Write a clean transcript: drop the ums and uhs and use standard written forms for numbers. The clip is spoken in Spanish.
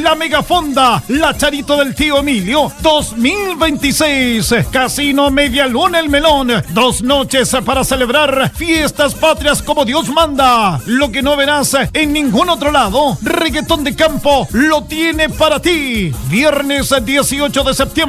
la Megafonda, la Charito del Tío Emilio 2026. Casino Media Luna El Melón. 2 noches para celebrar fiestas patrias como Dios manda. Lo que no verás en ningún otro lado. Reggaetón de Campo lo tiene para ti. Viernes 18 de septiembre.